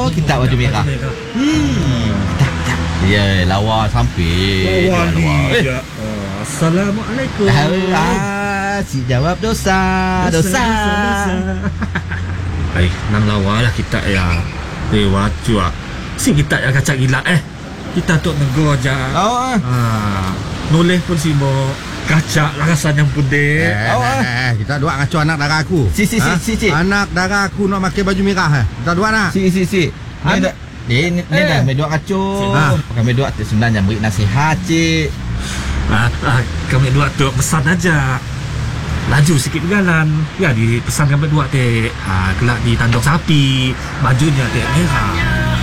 kita baju merah. Tak. Ya, lawa sampai. Lawa. Assalamualaikum. Si jawab dosa. Nang lawa lah kita ya. Lewat juga. Si kita ya kacak gila Kita tok nego aja. Noleh pun si mo kacak rasanya putih. Kita dua ngaco anak dara aku. Si. Anak dara aku nak pakai baju merah. Kita dua nak. Si. Ni dah medok kacau. Kami dua tu sebenarnya beri nasihat, cik. Kami dua tu pesan aja. Laju sikit berjalan. Ya, dipesan kami dua kelak di tanduk sapi. Bajunya merah.